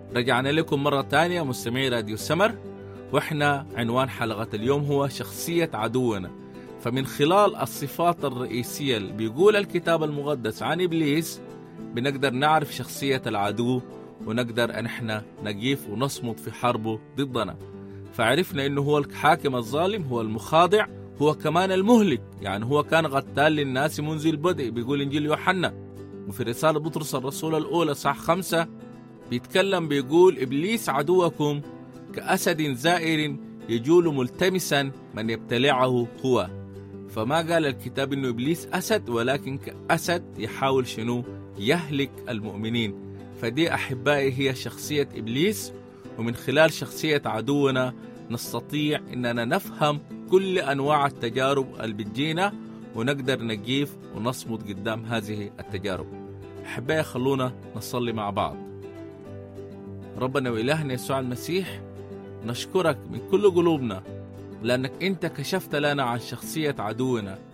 رجعنا لكم مرة تانية مستمعي راديو سمر، وإحنا عنوان حلقة اليوم هو شخصية عدونا. فمن خلال الصفات الرئيسية اللي بيقول الكتاب المقدس عن إبليس بنقدر نعرف شخصية العدو، ونقدر أن إحنا نقيف ونصمد في حربه ضدنا. فعرفنا إنه هو الحاكم الظالم، هو المخاضع، هو كمان المهلك، يعني هو كان قتال للناس منذ البدء، بيقول إنجيل يوحنا. وفي رسالة بطرس الرسول الأولى صح 5 بيتكلم بيقول: إبليس عدوكم كأسد زائر يجول ملتمسا من يبتلعه هو. فما قال الكتاب إنه إبليس أسد، ولكن كأسد يحاول شنو؟ يهلك المؤمنين. فدي أحبائي هي شخصية إبليس، ومن خلال شخصية عدونا نستطيع إننا نفهم كل أنواع التجارب اللي بتجينا، ونقدر نقيف ونصمد قدام هذه التجارب. أحبائي خلونا نصلي مع بعض. ربنا وإلهنا يسوع المسيح، نشكرك من كل قلوبنا لأنك أنت كشفت لنا عن شخصية عدونا،